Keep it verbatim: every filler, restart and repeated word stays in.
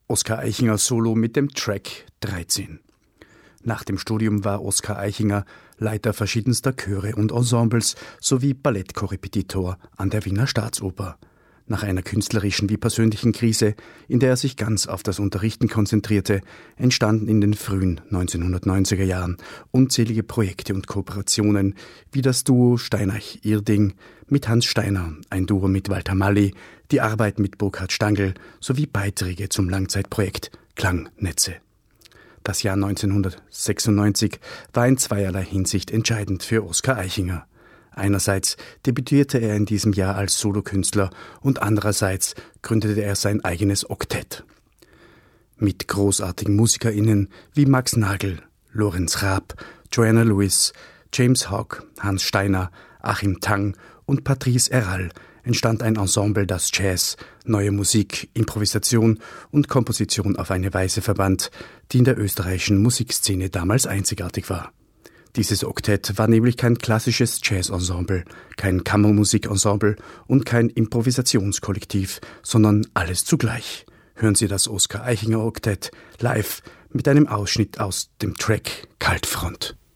Oskar Eichinger Solo mit dem Track dreizehn. Nach dem Studium war Oskar Eichinger Leiter verschiedenster Chöre und Ensembles sowie Ballettkorrepetitor an der Wiener Staatsoper. Nach einer künstlerischen wie persönlichen Krise, in der er sich ganz auf das Unterrichten konzentrierte, entstanden in den frühen neunzehnhundertneunziger Jahren unzählige Projekte und Kooperationen, wie das Duo Steinach-Irding mit Hans Steiner, ein Duo mit Walter Malli, die Arbeit mit Burkhard Stangl sowie Beiträge zum Langzeitprojekt Klangnetze. Das Jahr neunzehnhundertsechsundneunzig war in zweierlei Hinsicht entscheidend für Oskar Eichinger. Einerseits debütierte er in diesem Jahr als Solokünstler und andererseits gründete er sein eigenes Oktett. Mit großartigen MusikerInnen wie Max Nagel, Lorenz Raab, Joanna Lewis, James Hogg, Hans Steiner, Achim Tang und Patrice Erral entstand ein Ensemble, das Jazz, neue Musik, Improvisation und Komposition auf eine Weise verband, die in der österreichischen Musikszene damals einzigartig war. Dieses Oktett war nämlich kein klassisches Jazz-Ensemble, kein Kammermusik-Ensemble und kein Improvisationskollektiv, sondern alles zugleich. Hören Sie das Oskar Eichinger Oktett live mit einem Ausschnitt aus dem Track Kaltfront.